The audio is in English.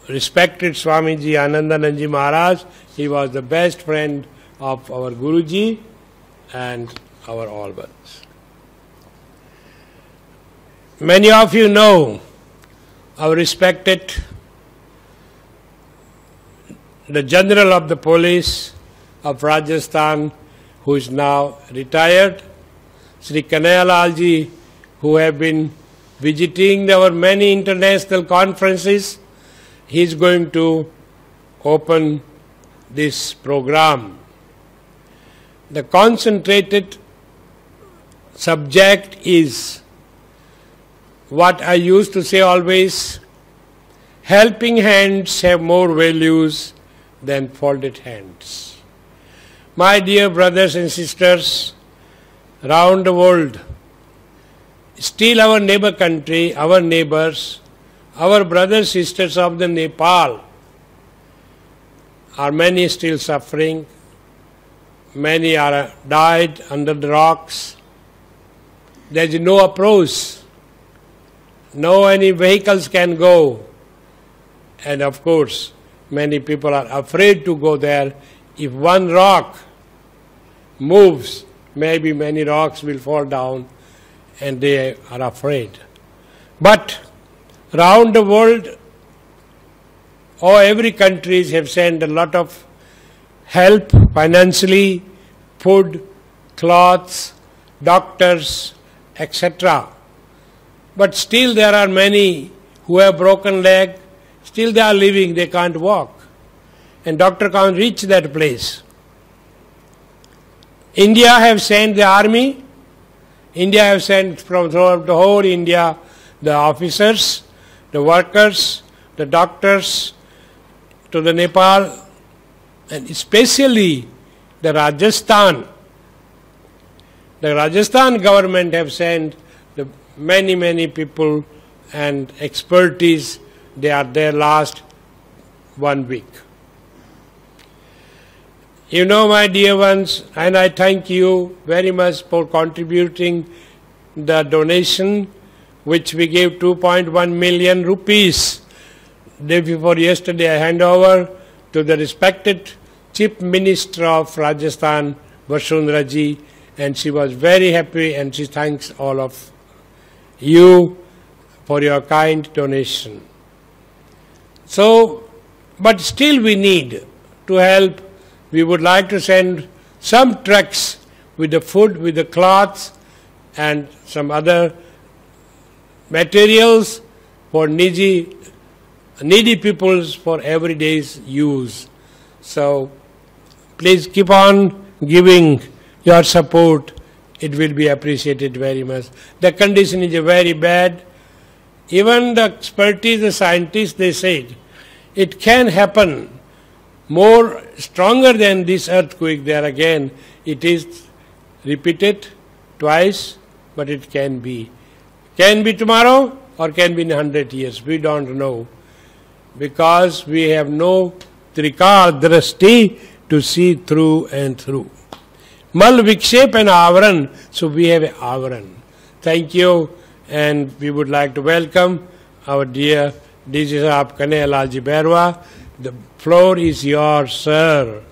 respected Swamiji Anandananji Maharaj. He was the best friend of our Guruji and our all ones. Many of you know our respected the General of the Police of Rajasthan, who is now retired, Sri Kanhaiya Ji, who have been visiting our many international conferences. He is going to open this program. The concentrated subject is what I used to say always: helping hands have more values than folded hands. My dear brothers and sisters around the world, still our neighbor country, our neighbors, our brothers and sisters of the Nepal are many still suffering. Many are died under the rocks. There is no approach. No any vehicles can go. And of course, many people are afraid to go there. If one rock moves, maybe many rocks will fall down, and they are afraid. But around the world, every countries have sent a lot of help financially, food, clothes, doctors, etc. But still there are many who have broken leg, still they are living, they can't walk. And doctor can't reach that place. India have sent the army, India have sent from throughout the whole India the officers, the workers, the doctors to the Nepal, and especially the Rajasthan. The Rajasthan government have sent the many people and expertise. They are there last 1 week. You know, my dear ones, and I thank you very much for contributing the donation which we gave 2.1 million rupees. Day before yesterday I hand over to the respected Chief Minister of Rajasthan, Vasundhara Ji, and she was very happy and she thanks all of you for your kind donation. So, but still we need to help. We would like to send some trucks with the food, with the cloths and some other materials for needy peoples for everyday's use. So please keep on giving your support. It will be appreciated very much. The condition is very bad. Even the expertise, the scientists, they said it can happen more stronger than this earthquake. There again, it is repeated twice, but it can be. Can be tomorrow or can be in 100 years. We don't know. Because we have no trikar drashti to see through and through. Mal vikshep and avaran. So we have an avaran. Thank you, and we would like to welcome our dear DG Sahab Kanhaiya Ji Bairwa. The floor is yours, sir.